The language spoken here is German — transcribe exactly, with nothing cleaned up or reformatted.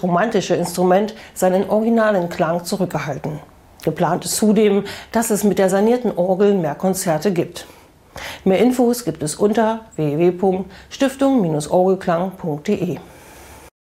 melodisch-romantische Instrument seinen originalen Klang zurückgehalten. Geplant ist zudem, dass es mit der sanierten Orgel mehr Konzerte gibt. Mehr Infos gibt es unter w w w punkt stiftung Bindestrich orgelklang punkt de.